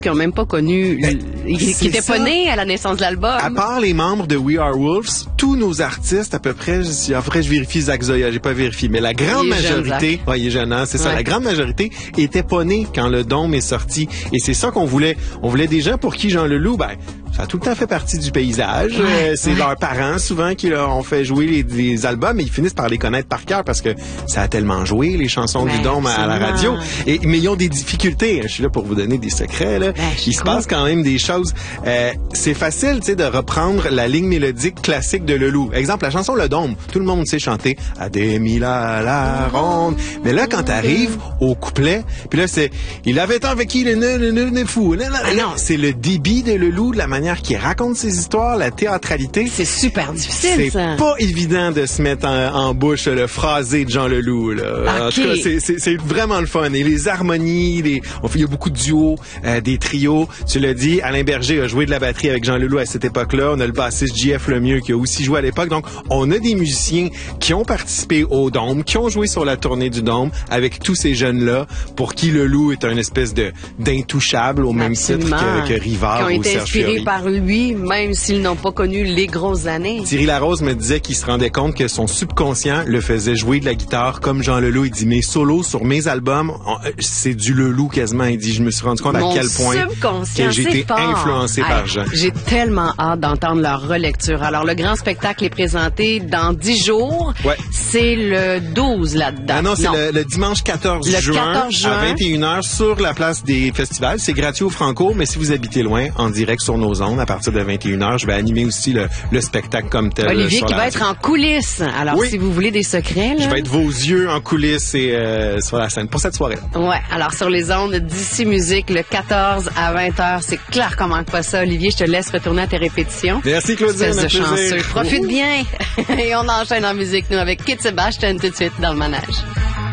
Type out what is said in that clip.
qui n'ont même pas connu, qui n'étaient pas nés à la naissance de l'album. À part les membres de We Are Wolves, tous nos artistes, à peu près, je vérifie Zach Zoya, j'ai pas vérifié, mais la grande majorité, il est jeune, hein, c'est ça, la grande majorité étaient pas nés quand le Dôme est sorti. Et c'est ça qu'on voulait. On voulait des gens pour qui Jean Leloup, ça a tout le temps fait partie du paysage. C'est leurs parents, souvent, qui leur ont fait jouer les albums, et ils finissent par les connaître par cœur parce que ça a tellement joué, les chansons du Dôme à la radio. Mais ils ont des difficultés. Je suis là pour vous donner des secrets, là. Il se passe quand même des choses. C'est facile, tu sais, de reprendre la ligne mélodique classique de Leloup. Exemple, la chanson Le Dôme. Tout le monde sait chanter « Adémila la ronde ». Mais là, quand t'arrives au couplet, puis là, c'est « Il avait tant avec qui le fou ». Non, c'est le débit de Leloup, de la manière qu'il raconte ses histoires, la théâtralité. C'est super difficile, ça. C'est pas évident de se mettre en bouche le phrasé de Jean Leloup, là. En tout cas, c'est vraiment le fun. Et les harmonies, il y a beaucoup de duos, des trios. Tu l'as dit, Alain Berger a joué de la batterie avec Jean Leloup à cette époque-là. On a le bassiste JF Lemieux qui a aussi joué à l'époque. Donc, on a des musiciens qui ont participé au Dôme, qui ont joué sur la tournée du Dôme avec tous ces jeunes-là, pour qui Leloup est un espèce d'intouchable au même titre que Rivard ou Serge Fiori. Par lui, même s'ils n'ont pas connu les grosses années. Thierry Larose me disait qu'il se rendait compte que son subconscient le faisait jouer de la guitare comme Jean Leloup. Il dit, mes solos sur mes albums, c'est du Leloup quasiment. Il dit, je me suis rendu compte à quel point que j'ai été influencé par Jean. J'ai tellement hâte d'entendre leur relecture. Alors, le grand spectacle est présenté dans 10 jours. C'est le 12 là-dedans. Non, c'est le dimanche 14 juin à 21h sur la place des festivals. C'est gratuit au Franco, mais si vous habitez loin, en direct sur nos ondes, à partir de 21h, je vais animer aussi le spectacle comme tel. Olivier qui va être en coulisses. Alors, si vous voulez des secrets, là, je vais être vos yeux en coulisses et sur la scène pour cette soirée. Alors sur les ondes d'ici musique, le 14 à 20h, c'est clair qu'on manque pas ça. Olivier, je te laisse retourner à tes répétitions. Merci Claudine, espèce de chanceux. Profite bien. Et on enchaîne en musique, nous, avec Kit Sebastian tout de suite dans le manège.